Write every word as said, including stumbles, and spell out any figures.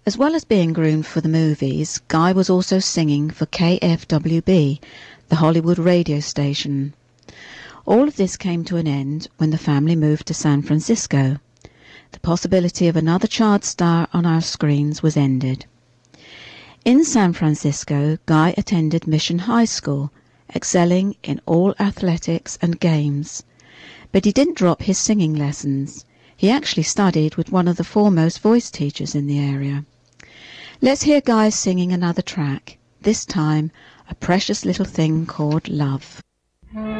As well as being groomed for the movies, Guy was also singing for K F W B, the Hollywood radio station. All of this came to an end when the family moved to San Francisco. The possibility of another child star on our screens was ended. In San Francisco, Guy attended Mission High School, excelling in all athletics and games. But he didn't drop his singing lessons. He actually studied with one of the foremost voice teachers in the area. Let's hear Guy singing another track, this time A Precious Little Thing Called Love.